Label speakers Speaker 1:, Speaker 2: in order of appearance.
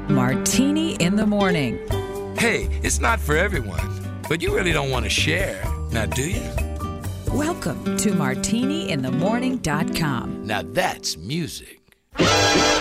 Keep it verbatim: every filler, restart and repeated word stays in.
Speaker 1: Martini in the Morning.
Speaker 2: Hey, it's not for everyone, but you really don't want to share, now do you?
Speaker 1: Welcome to martini in the morning dot com.
Speaker 2: Now that's music.